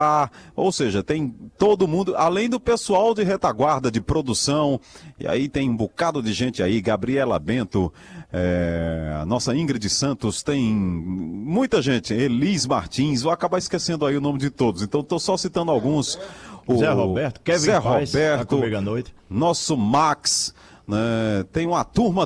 ou seja, tem todo mundo, além do pessoal de retaguarda, de produção, e aí tem um bocado de gente aí, Gabriela Bento, a nossa Ingrid Santos, tem muita gente, Elis Martins, vou acabar esquecendo aí o nome de todos, então estou só citando alguns. Zé Roberto, Kevin Zé Paz, tá Roberto, comigo à noite. nosso Max, né? Tem uma turma